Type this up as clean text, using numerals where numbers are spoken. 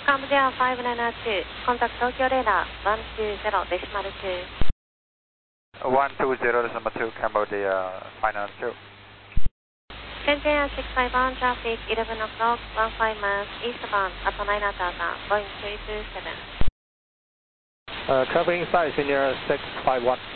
Cambodia 592, contact Tokyo radar 120.2. 120.2, Cambodia 592. Shenzhen 651, traffic 11 o'clock, 15 miles eastbound, upper 9000, Boeing 327. Traffic inside, Senior 651.